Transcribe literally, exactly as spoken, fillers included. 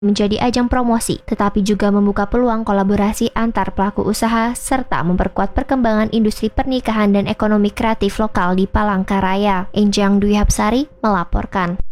menjadi ajang promosi, tetapi juga membuka peluang kolaborasi antar pelaku usaha serta memperkuat perkembangan industri pernikahan dan ekonomi kreatif lokal di Palangkaraya. Enjang Dwi Hapsari melaporkan.